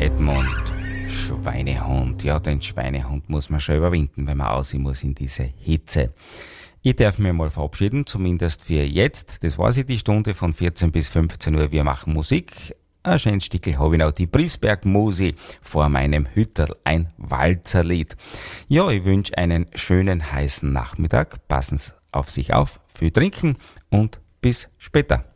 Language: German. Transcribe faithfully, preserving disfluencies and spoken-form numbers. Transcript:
Edmund Schweinehund. Ja, den Schweinehund muss man schon überwinden, wenn man aus muss in diese Hitze. Ich darf mich mal verabschieden, zumindest für jetzt. Das war sie, die Stunde von vierzehn bis fünfzehn Uhr. Wir machen Musik. Ein schönes Stückchen habe ich noch, die Prisberg-Musi vor meinem Hütterl, ein Walzerlied. Ja, ich wünsche einen schönen heißen Nachmittag. Passen Sie auf sich auf, viel trinken und bis später.